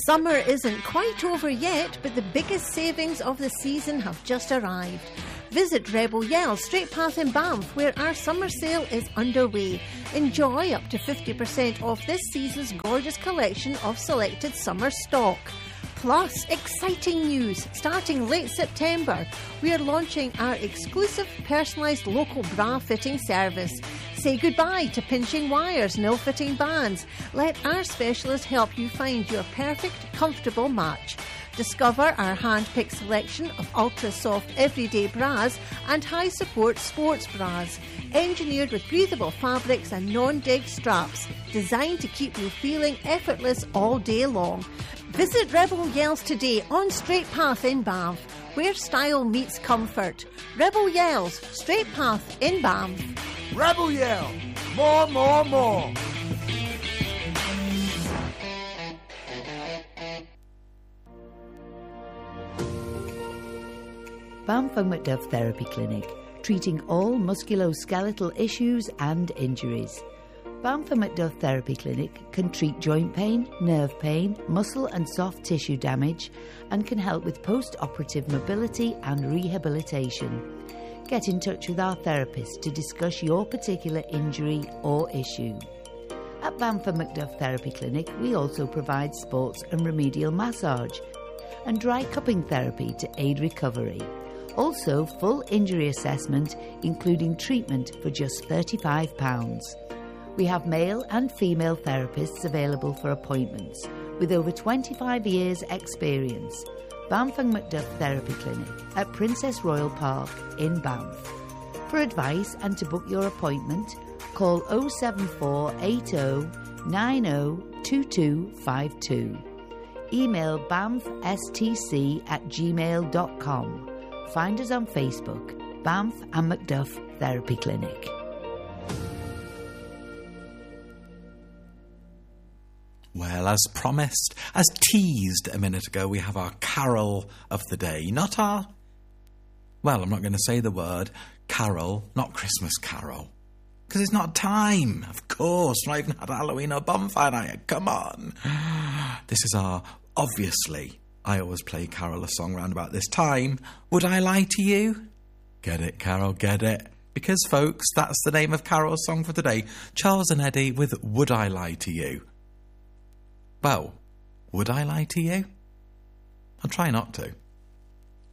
Summer isn't quite over yet, but the biggest savings of the season have just arrived. Visit Rebel Yell Straight Path in Banff, where our summer sale is underway. Enjoy up to 50% off this season's gorgeous collection of selected summer stock. Plus, exciting news! Starting late September, we are launching our exclusive personalised local bra fitting service. Say goodbye to pinching wires and ill-fitting bands. Let our specialist help you find your perfect, comfortable match. Discover our hand-picked selection of ultra-soft everyday bras and high-support sports bras, engineered with breathable fabrics and non-dig straps, designed to keep you feeling effortless all day long. Visit Rebel Yells today on Straight Path in Banff, where style meets comfort. Rebel Yells, Straight Path in Banff. Rebel Yell, more, more, more. Banff and Macduff Therapy Clinic, treating all musculoskeletal issues and injuries. Banff and Macduff Therapy Clinic can treat joint pain, nerve pain, muscle and soft tissue damage, and can help with post-operative mobility and rehabilitation. Get in touch with our therapist to discuss your particular injury or issue. At Banff and Macduff Therapy Clinic, we also provide sports and remedial massage and dry cupping therapy to aid recovery. Also, full injury assessment, including treatment for just £35. We have male and female therapists available for appointments with over 25 years' experience. Banff and Macduff Therapy Clinic at Princess Royal Park in Banff. For advice and to book your appointment, call 07480 902252. Email banffstc@gmail.com. Find us on Facebook, Banff and Macduff Therapy Clinic. Well, as promised, as teased a minute ago, we have our carol of the day. Not our... Well, I'm not going to say the word carol, not Christmas carol. Because it's not time, of course. Not even had Halloween or bonfire night. Come on. This is our... Obviously, I always play Carol a song round about this time. Would I Lie to You? Get it, Carol, get it. Because, folks, that's the name of Carol's song for today. Charles and Eddie with Would I Lie to You? Well, would I lie to you? I'll try not to.